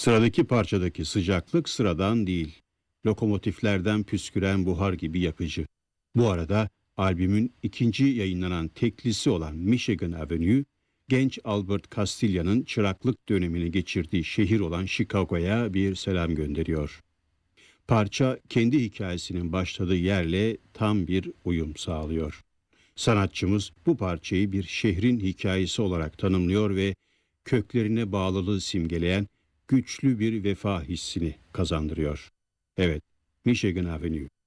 Sıradaki parçadaki sıcaklık sıradan değil. Lokomotiflerden püsküren buhar gibi yakıcı. Bu arada albümün ikinci yayınlanan teklisi olan Michigan Avenue, genç Albert Castilla'nın çıraklık dönemini geçirdiği şehir olan Chicago'ya bir selam gönderiyor. Parça kendi hikayesinin başladığı yerle tam bir uyum sağlıyor. Sanatçımız bu parçayı bir şehrin hikayesi olarak tanımlıyor ve köklerine bağlılığı simgeleyen güçlü bir vefa hissini kazandırıyor. Evet, Michigan Avenue.